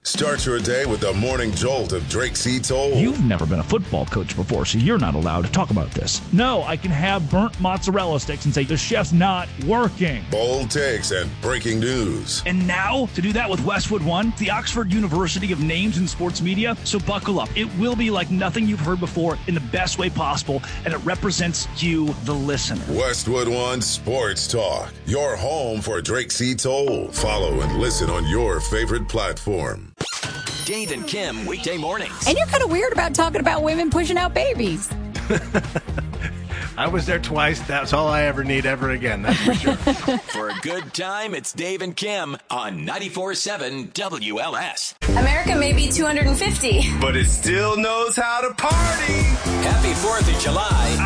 Start your day with the morning jolt of Drake C. Toll. You've never been a football coach before, so you're not allowed to talk about this. No, I can have burnt mozzarella sticks and say the chef's not working. Bold takes and breaking news. And now, to do that with Westwood One, the Oxford University of names in sports media. So buckle up. It will be like nothing you've heard before in the best way possible, and it represents you, the listener. Westwood One Sports Talk, your home for Drake C. Toll. Follow and listen on your favorite platform. Dave and Kim, weekday mornings. And you're kind of weird about talking about women pushing out babies. I was there twice. That's all I ever need ever again. That's for sure. For a good time, it's Dave and Kim on 94.7 WLS. America may be 250, but it still knows how to party. Happy 4th of July.